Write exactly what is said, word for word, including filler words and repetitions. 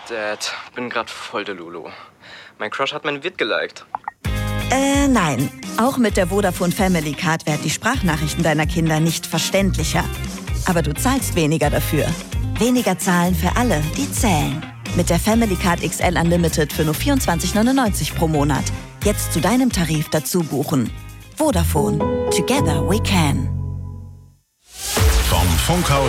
Dad, bin grad voll der Lulu. Mein Crush hat mein Vid geliked. Äh, nein. Auch mit der Vodafone Family Card werden die Sprachnachrichten deiner Kinder nicht verständlicher. Aber du zahlst weniger dafür. Weniger zahlen für alle, die zählen. Mit der Family Card X L Unlimited für nur vierundzwanzig neunundneunzig pro Monat. Jetzt zu deinem Tarif dazu buchen. Vodafone. Together we can. Vom Funkhaus